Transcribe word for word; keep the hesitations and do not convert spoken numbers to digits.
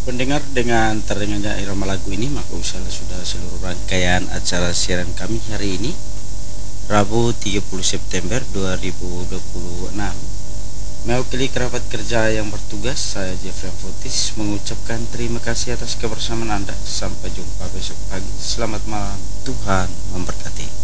Pendengar, dengan terdengarnya irama lagu ini maka usahlah sudah seluruh rangkaian acara siaran kami hari ini Rabu tiga puluh September dua ribu dua puluh enam. Mewakili kerabat kerja yang bertugas, saya Jeffrey Fotis mengucapkan terima kasih atas kebersamaan Anda. Sampai jumpa besok pagi. Selamat malam, Tuhan memberkati.